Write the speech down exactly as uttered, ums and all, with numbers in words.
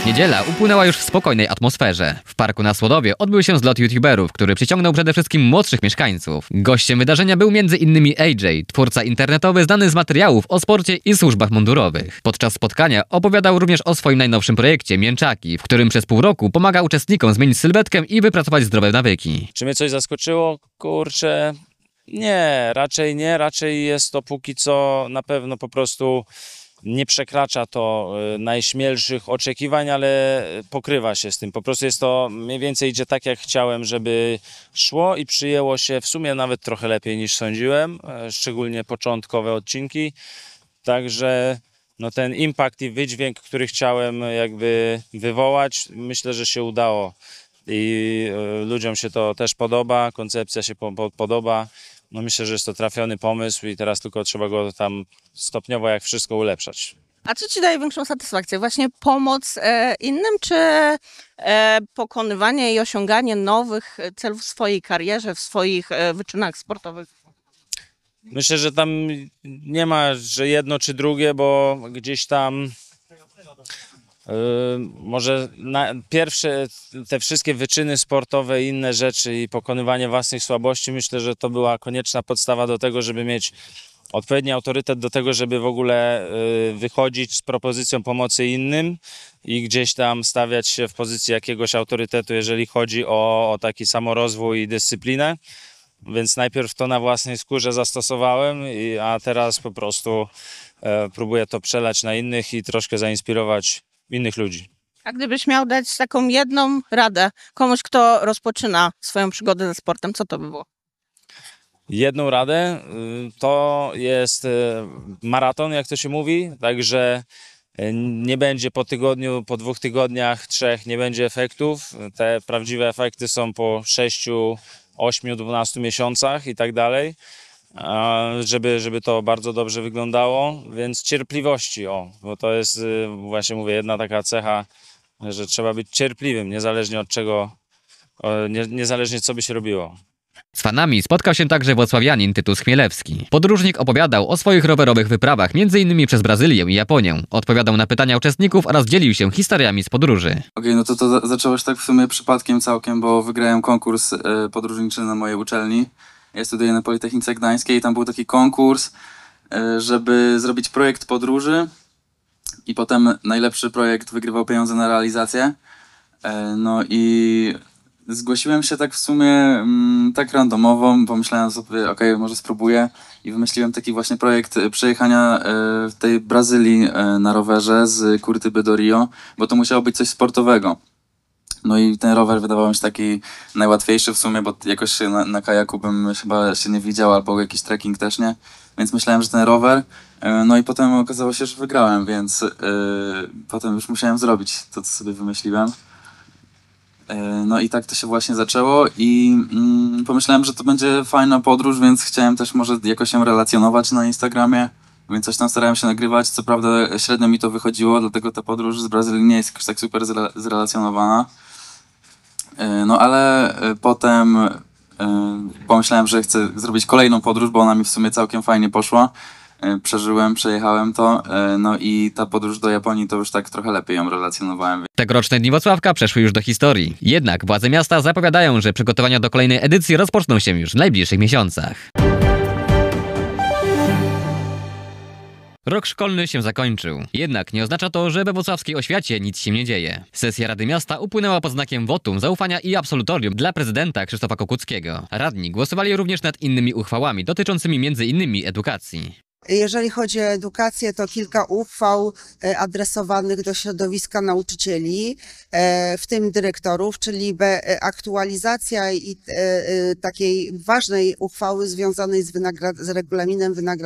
Niedziela upłynęła już w spokojnej atmosferze. W parku na Słodowie odbył się zlot youtuberów, który przyciągnął przede wszystkim młodszych mieszkańców. Gościem wydarzenia był między innymi A J, twórca internetowy znany z materiałów o sporcie i służbach mundurowych. Podczas spotkania opowiadał również o swoim najnowszym projekcie Mięczaki, w którym przez pół roku pomaga uczestnikom zmienić sylwetkę i wypracować zdrowe nawyki. Czy mnie coś zaskoczyło? Kurczę, nie, raczej nie. Raczej jest to póki co na pewno po prostu nie przekracza to najśmielszych oczekiwań, ale pokrywa się z tym. Po prostu jest to mniej więcej idzie tak, jak chciałem, żeby szło i przyjęło się w sumie nawet trochę lepiej niż sądziłem, szczególnie początkowe odcinki. Także no ten impact i wydźwięk, który chciałem jakby wywołać, myślę, że się udało. I ludziom się to też podoba, koncepcja się po, po, podoba. No myślę, że jest to trafiony pomysł i teraz tylko trzeba go tam stopniowo jak wszystko ulepszać. A co Ci daje większą satysfakcję? Właśnie pomoc e, innym, czy e, pokonywanie i osiąganie nowych celów w swojej karierze, w swoich e, wyczynach sportowych? Myślę, że tam nie ma, że jedno czy drugie, bo gdzieś tam Yy, może na, pierwsze te wszystkie wyczyny sportowe i inne rzeczy i pokonywanie własnych słabości, myślę, że to była konieczna podstawa do tego, żeby mieć odpowiedni autorytet do tego, żeby w ogóle yy, wychodzić z propozycją pomocy innym i gdzieś tam stawiać się w pozycji jakiegoś autorytetu, jeżeli chodzi o, o taki samorozwój i dyscyplinę. Więc najpierw to na własnej skórze zastosowałem, i, a teraz po prostu e, próbuję to przelać na innych i troszkę zainspirować innych ludzi. A gdybyś miał dać taką jedną radę komuś, kto rozpoczyna swoją przygodę ze sportem, co to by było? Jedną radę to jest maraton, jak to się mówi, także nie będzie po tygodniu, po dwóch tygodniach, trzech nie będzie efektów. Te prawdziwe efekty są po sześciu, ośmiu, dwunastu miesiącach i tak dalej. Żeby, żeby to bardzo dobrze wyglądało, więc cierpliwości, o, bo to jest właśnie mówię jedna taka cecha, że trzeba być cierpliwym, niezależnie od czego, nie, niezależnie co by się robiło. Z fanami spotkał się także włocławianin Tytus Chmielewski. Podróżnik opowiadał o swoich rowerowych wyprawach, między innymi przez Brazylię i Japonię. Odpowiadał na pytania uczestników oraz dzielił się historiami z podróży. Okej, okay, no to to za zaczęło się tak w sumie przypadkiem całkiem, bo wygrałem konkurs y, podróżniczy na mojej uczelni. Ja studiuję na Politechnice Gdańskiej i tam był taki konkurs, y, żeby zrobić projekt podróży i potem najlepszy projekt wygrywał pieniądze na realizację. Y, no i zgłosiłem się tak w sumie mm, tak randomowo, pomyślałem sobie, okej, okay, może spróbuję i wymyśliłem taki właśnie projekt przejechania y, w tej Brazylii y, na rowerze z Curitiby do Rio, bo to musiało być coś sportowego. No i ten rower wydawał mi się taki najłatwiejszy w sumie, bo jakoś się na, na kajaku bym chyba się nie widział, albo jakiś trekking też nie. Więc myślałem, że ten rower. No i potem okazało się, że wygrałem, więc yy, potem już musiałem zrobić to, co sobie wymyśliłem. Yy, no i tak to się właśnie zaczęło i yy, pomyślałem, że to będzie fajna podróż, więc chciałem też może jakoś ją relacjonować na Instagramie. Więc coś tam starałem się nagrywać. Co prawda średnio mi to wychodziło, dlatego ta podróż z Brazylii nie jest jakoś tak super zre zrelacjonowana. No ale potem pomyślałem, że chcę zrobić kolejną podróż, bo ona mi w sumie całkiem fajnie poszła. Przeżyłem, przejechałem to, no i ta podróż do Japonii to już tak trochę lepiej ją relacjonowałem. Tegoroczne Dni Włocławka przeszły już do historii. Jednak władze miasta zapowiadają, że przygotowania do kolejnej edycji rozpoczną się już w najbliższych miesiącach. Rok szkolny się zakończył. Jednak nie oznacza to, że we włocławskiej oświacie nic się nie dzieje. Sesja Rady Miasta upłynęła pod znakiem wotum zaufania i absolutorium dla prezydenta Krzysztofa Kokuckiego. Radni głosowali również nad innymi uchwałami dotyczącymi między innymi edukacji. Jeżeli chodzi o edukację, to kilka uchwał adresowanych do środowiska nauczycieli, w tym dyrektorów, czyli aktualizacja i takiej ważnej uchwały związanej z, z regulaminem wynagradzania